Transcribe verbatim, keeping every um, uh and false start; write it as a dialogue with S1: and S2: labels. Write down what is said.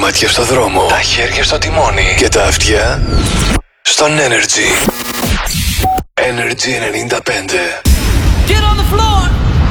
S1: μάτια στο δρόμο, τα χέρια στο τιμόνι και τα αυτιά στον Energy. Energy ενενήντα πέντε.
S2: Get on the floor.